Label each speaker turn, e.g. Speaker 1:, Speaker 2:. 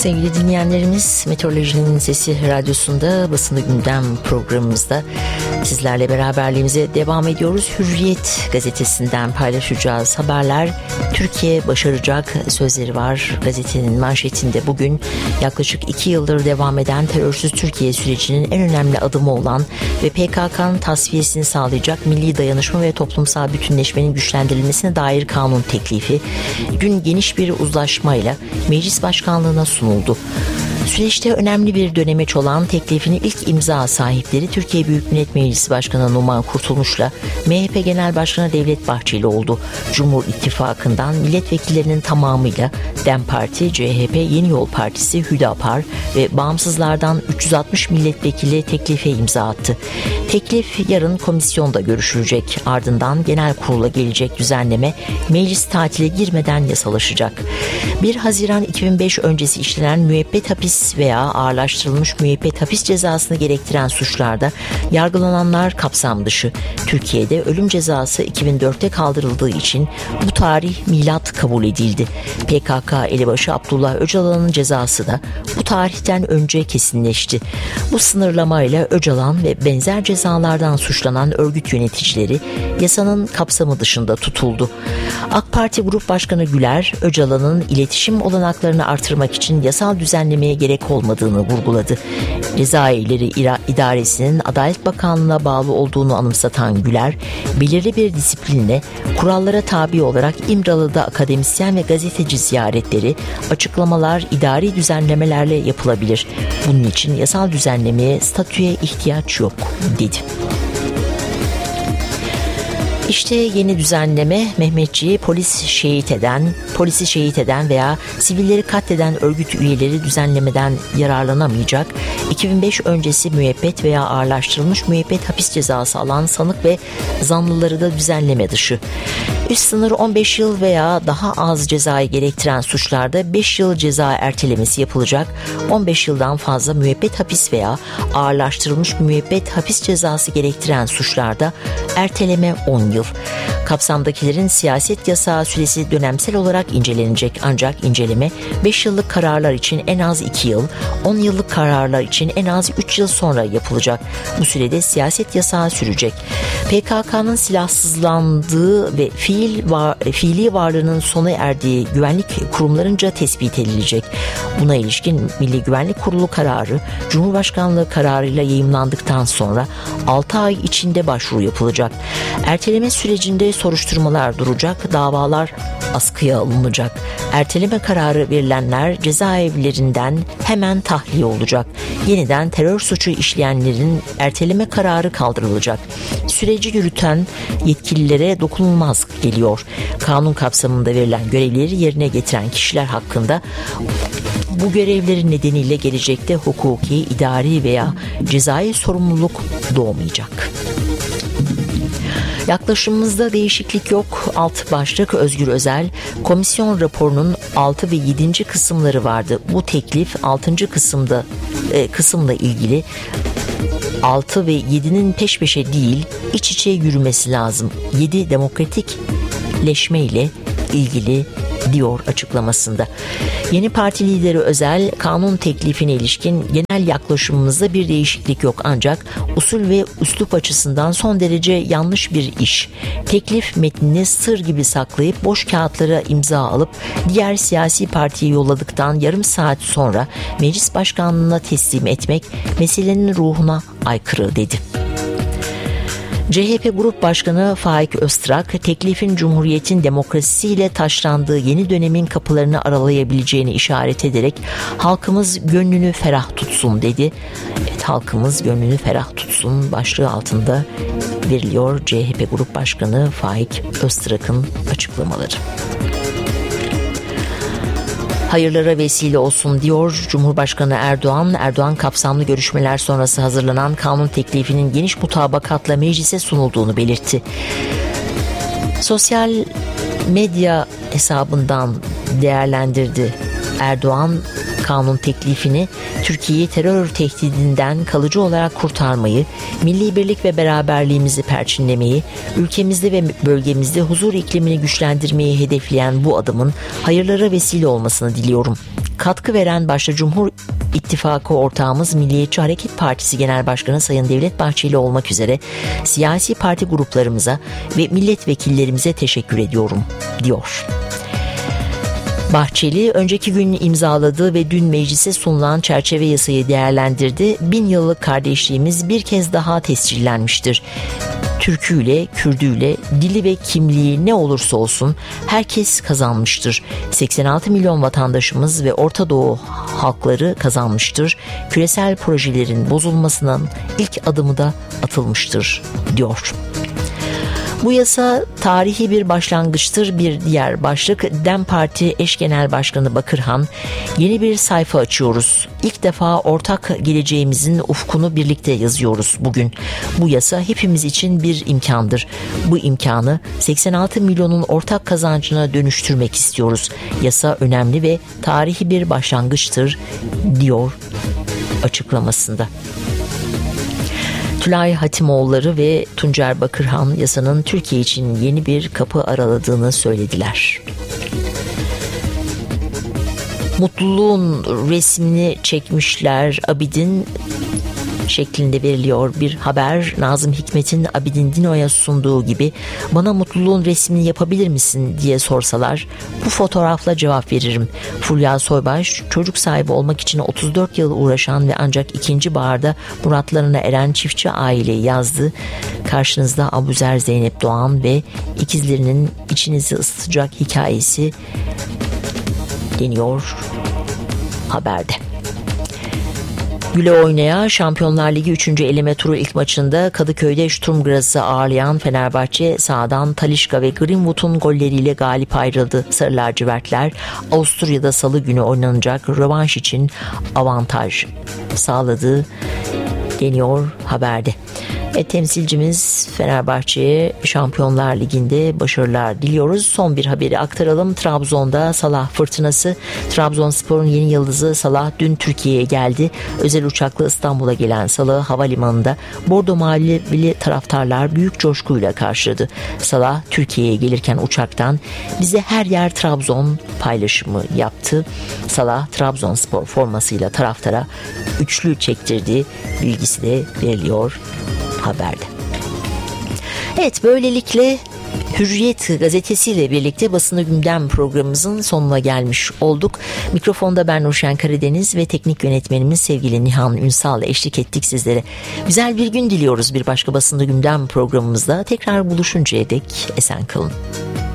Speaker 1: Sevgili dinleyenlerimiz, Meteorolojinin Sesi Radyosu'nda Basını Gündem programımızda sizlerle beraberliğimize devam ediyoruz. Hürriyet gazetesinden paylaşacağız haberler. Türkiye başaracak sözleri var. Gazetenin manşetinde bugün yaklaşık 2 yıldır devam eden terörsüz Türkiye sürecinin en önemli adımı olan ve PKK'nın tasfiyesini sağlayacak milli dayanışma ve toplumsal bütünleşmenin güçlendirilmesine dair kanun teklifi dün geniş bir uzlaşmayla Meclis Başkanlığı'na sunuldu. Süreçte önemli bir dönemeç olan teklifin ilk imza sahipleri Türkiye Büyük Millet Meclisi Başkanı Numan Kurtulmuş'la MHP Genel Başkanı Devlet Bahçeli oldu. Cumhur İttifakı'ndan milletvekillerinin tamamıyla DEM Parti, CHP, Yeni Yol Partisi, Hüdapar ve bağımsızlardan 360 milletvekili teklife imza attı. Teklif yarın komisyonda görüşülecek. Ardından genel kurula gelecek düzenleme meclis tatile girmeden yasalaşacak. 1 Haziran 2005 öncesi işlenen müebbet hapis veya ağırlaştırılmış müebbet hapis cezasını gerektiren suçlarda yargılananlar kapsam dışı. Türkiye'de ölüm cezası 2004'te kaldırıldığı için bu tarih milat kabul edildi. PKK elebaşı Abdullah Öcalan'ın cezası da bu tarihten önce kesinleşti. Bu sınırlamayla Öcalan ve benzer cezalardan suçlanan örgüt yöneticileri yasanın kapsamı dışında tutuldu. AK Parti Grup Başkanı Güler, Öcalan'ın iletişim olanaklarını artırmak için yasal düzenlemeye gerek olmadığını vurguladı. Cezaevleri İdaresi'nin Adalet Bakanlığı'na bağlı olduğunu anımsatan Güler, belirli bir disiplinle kurallara tabi olarak İmralı'da akademisyen ve gazeteci ziyaretleri, açıklamalar idari düzenlemelerle yapılabilir. Bunun için yasal düzenlemeye, statüye ihtiyaç yok, dedi. İşte yeni düzenleme Mehmetçiği polisi şehit eden veya sivilleri katleden örgüt üyeleri düzenlemeden yararlanamayacak. 2005 öncesi müebbet veya ağırlaştırılmış müebbet hapis cezası alan sanık ve zanlıları da düzenleme dışı. Üst sınır 15 yıl veya daha az cezayı gerektiren suçlarda 5 yıl ceza ertelemesi yapılacak. 15 yıldan fazla müebbet hapis veya ağırlaştırılmış müebbet hapis cezası gerektiren suçlarda erteleme 10 yıl. Kapsamdakilerin siyaset yasağı süresi dönemsel olarak incelenecek, ancak inceleme 5 yıllık kararlar için en az 2 yıl, 10 yıllık kararlar için en az 3 yıl sonra yapılacak. Bu sürede siyaset yasağı sürecek. PKK'nın silahsızlandığı ve fiili varlığının sona erdiği güvenlik kurumlarınca tespit edilecek. Buna ilişkin Milli Güvenlik Kurulu kararı Cumhurbaşkanlığı kararıyla yayımlandıktan sonra 6 ay içinde başvuru yapılacak. Erteleme sürecinde soruşturmalar duracak, davalar askıya alınacak. Erteleme kararı verilenler cezaevlerinden hemen tahliye olacak. Yeniden terör suçu işleyenlerin erteleme kararı kaldırılacak. Süreci yürüten yetkililere dokunulmaz geliyor. Kanun kapsamında verilen görevleri yerine getiren kişiler hakkında bu görevleri nedeniyle gelecekte hukuki, idari veya cezai sorumluluk doğmayacak. Yaklaşımımızda değişiklik yok. Alt başlık Özgür Özel. Komisyon raporunun 6 ve 7. kısımları vardı. Bu teklif 6. kısımla ilgili 6 ve 7'nin peş peşe değil, iç içe yürümesi lazım. 7 demokratikleşme ile ilgili diyor açıklamasında. Yeni Parti lideri Özel, kanun teklifine ilişkin genel yaklaşımımızda bir değişiklik yok, ancak usul ve üslup açısından son derece yanlış bir iş. Teklif metnini sır gibi saklayıp boş kağıtlara imza alıp diğer siyasi partiye yolladıktan yarım saat sonra meclis başkanlığına teslim etmek meselenin ruhuna aykırı, dedi. CHP Grup Başkanı Faik Öztrak, teklifin Cumhuriyet'in demokrasisiyle taşlandığı yeni dönemin kapılarını aralayabileceğini işaret ederek halkımız gönlünü ferah tutsun, dedi. Evet, halkımız gönlünü ferah tutsun başlığı altında veriliyor CHP Grup Başkanı Faik Öztrak'ın açıklamaları. Hayırlara vesile olsun diyor Cumhurbaşkanı Erdoğan. Erdoğan kapsamlı görüşmeler sonrası hazırlanan kanun teklifinin geniş mutabakatla meclise sunulduğunu belirtti. Sosyal medya hesabından değerlendirdi Erdoğan kanun teklifini. Türkiye'yi terör tehdidinden kalıcı olarak kurtarmayı, milli birlik ve beraberliğimizi perçinlemeyi, ülkemizde ve bölgemizde huzur iklimini güçlendirmeyi hedefleyen bu adımın hayırlara vesile olmasını diliyorum. katkı veren başta Cumhur İttifakı ortağımız Milliyetçi Hareket Partisi Genel Başkanı Sayın Devlet Bahçeli olmak üzere siyasi parti gruplarımıza ve milletvekillerimize teşekkür ediyorum, diyor. Bahçeli önceki gün imzaladığı ve dün meclise sunulan çerçeve yasayı değerlendirdi. 1000 yıllık kardeşliğimiz bir kez daha tescillenmiştir. Türküyle, Kürdüyle, dili ve kimliği ne olursa olsun herkes kazanmıştır. 86 milyon vatandaşımız ve Orta Doğu halkları kazanmıştır. Küresel projelerin bozulmasının ilk adımı da atılmıştır, diyor. Bu yasa tarihi bir başlangıçtır. Bir diğer başlık, DEM Parti Eş Genel Başkanı Bakırhan, yeni bir sayfa açıyoruz. İlk defa ortak geleceğimizin ufkunu birlikte yazıyoruz bugün. Bu yasa hepimiz için bir imkandır. Bu imkanı 86 milyonun ortak kazancına dönüştürmek istiyoruz. Yasa önemli ve tarihi bir başlangıçtır, diyor açıklamasında. Tülay Hatimoğulları ve Tuncer Bakırhan yasanın Türkiye için yeni bir kapı araladığını söylediler. Mutluluğun resmini çekmişler Abidin şeklinde veriliyor bir haber. Nazım Hikmet'in Abidin Dino'ya sunduğu gibi, bana mutluluğun resmini yapabilir misin diye sorsalar bu fotoğrafla cevap veririm. Fulya Soybaş, çocuk sahibi olmak için 34 yıl uğraşan ve ancak ikinci baharda muratlarına eren çiftçi aileyi yazdı. Karşınızda Abuzer Zeynep Doğan ve ikizlerinin içinizi ısıtacak hikayesi, deniyor haberde. Güle oynaya Şampiyonlar Ligi 3. eleme turu ilk maçında Kadıköy'de Sturm Graz'ı ağırlayan Fenerbahçe sahadan Talisca ve Greenwood'un golleriyle galip ayrıldı. Sarı lacivertler Avusturya'da salı günü oynanacak rövanş için avantaj sağladı, deniyor haberde. Temsilcimiz Fenerbahçe'ye Şampiyonlar Ligi'nde başarılar diliyoruz. Son bir haberi aktaralım. Trabzon'da Salah fırtınası. Trabzonspor'un yeni yıldızı Salah dün Türkiye'ye geldi. Özel uçakla İstanbul'a gelen Salah'ı havalimanında Bordo Mavili taraftarlar büyük coşkuyla karşıladı. Salah Türkiye'ye gelirken uçaktan "Bize her yer Trabzon" paylaşımı yaptı. Salah Trabzonspor formasıyla taraftara üçlü çektirdiği bilgisi de veriliyor haberde. Evet, böylelikle Hürriyet gazetesiyle birlikte basını gündem programımızın sonuna gelmiş olduk. Mikrofonda ben Nurşen Karadeniz ve teknik yönetmenimiz sevgili Nihan Ünsal eşlik ettik sizlere. Güzel bir gün diliyoruz. Bir başka basını gündem programımızda tekrar buluşuncaya dek esen kalın.